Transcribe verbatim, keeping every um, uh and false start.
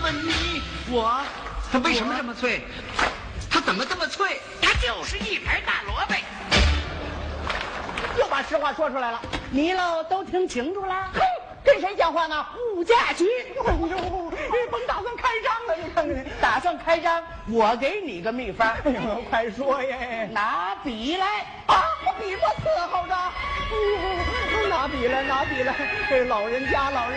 问你，我它为什么这么脆？它怎么这么脆？ 它就是一盘大萝卜。 又把实话说出来了，你喽都听清楚了。哼，跟谁讲话呢？物价局。哎呦，甭打算开张了，你看看，打算开张，我给你个秘方。哎呦，快说耶！拿笔来啊！我笔不伺候着。哎呦，拿笔来，拿笔来。这老人家，老人。